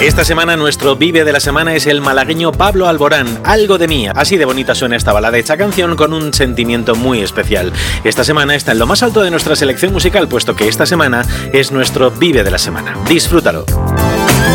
Esta semana nuestro Vive de la Semana es el malagueño Pablo Alborán, Algo de mí. Así de bonita suena esta balada hecha canción con un sentimiento muy especial. Esta semana está en lo más alto de nuestra selección musical, puesto que esta semana es nuestro Vive de la Semana. Disfrútalo.